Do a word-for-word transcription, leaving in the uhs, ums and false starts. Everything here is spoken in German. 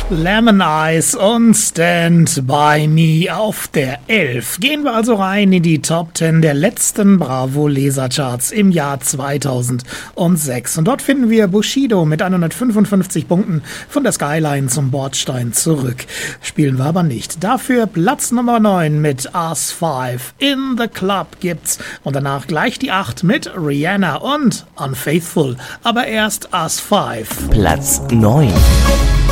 Lemon Eyes und Stand By Me auf der elf. Gehen wir also rein in die Top zehn der letzten Bravo-Lesercharts im Jahr zweitausendsechs. Und dort finden wir Bushido mit hundertfünfundfünfzig Punkten von der Skyline zum Bordstein zurück. Spielen wir aber nicht. Dafür Platz Nummer neun mit Us fünf. In the Club gibt's. Und danach gleich die acht mit Rihanna und Unfaithful. Aber erst Us fünf. Platz neun.